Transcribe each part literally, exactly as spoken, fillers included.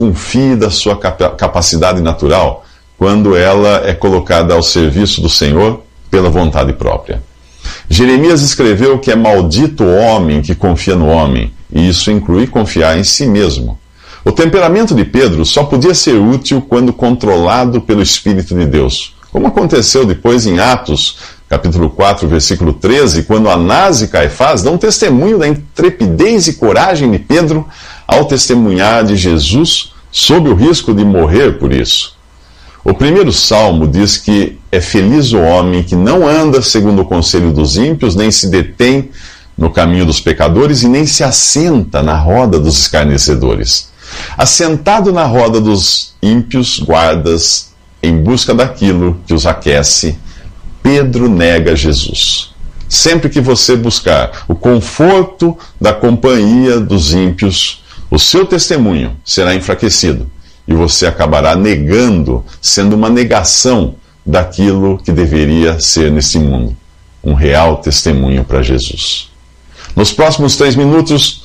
confie da sua capacidade natural quando ela é colocada ao serviço do Senhor pela vontade própria. Jeremias escreveu que é maldito o homem que confia no homem, e isso inclui confiar em si mesmo. O temperamento de Pedro só podia ser útil quando controlado pelo Espírito de Deus, como aconteceu depois em Atos, capítulo quatro, versículo treze, quando Anás e Caifás dão testemunho da intrepidez e coragem de Pedro ao testemunhar de Jesus, sob o risco de morrer por isso. O primeiro salmo diz que é feliz o homem que não anda segundo o conselho dos ímpios, nem se detém no caminho dos pecadores e nem se assenta na roda dos escarnecedores. Assentado na roda dos ímpios guardas, em busca daquilo que os aquece, Pedro nega Jesus. Sempre que você buscar o conforto da companhia dos ímpios, o seu testemunho será enfraquecido e você acabará negando, sendo uma negação daquilo que deveria ser nesse mundo, um real testemunho para Jesus. Nos próximos três minutos,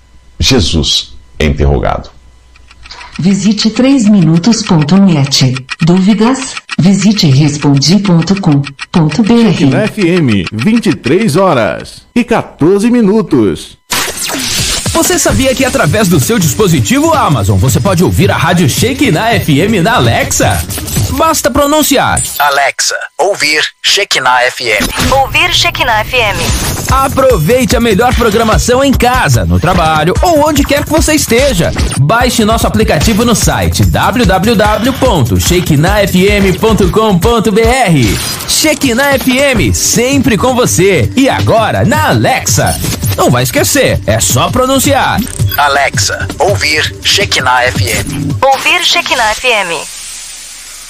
Jesus é interrogado. Visite três minutos ponto net. Dúvidas? Visite respondi ponto com ponto br. Na F M, vinte e três horas e quatorze minutos. Você sabia que através do seu dispositivo Amazon você pode ouvir a Rádio Shekinah F M na Alexa? Basta pronunciar: Alexa, ouvir Shekinah F M. Ouvir Shekinah F M. Aproveite a melhor programação em casa, no trabalho ou onde quer que você esteja. Baixe nosso aplicativo no site w w w ponto shekinah f m ponto com ponto b r. Shekinah F M, sempre com você. E agora na Alexa. Não vai esquecer, é só pronunciar: Alexa, ouvir Shekinah F M. Ouvir Shekinah F M.